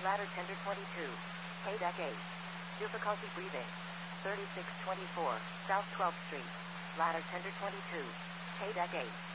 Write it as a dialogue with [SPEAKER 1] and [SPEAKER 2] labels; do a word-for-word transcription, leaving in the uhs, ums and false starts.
[SPEAKER 1] Ladder tender twenty-two. K deck eight. Difficulty breathing. thirty-six twenty-four, South twelfth Street. Ladder tender twenty-two. K deck eight.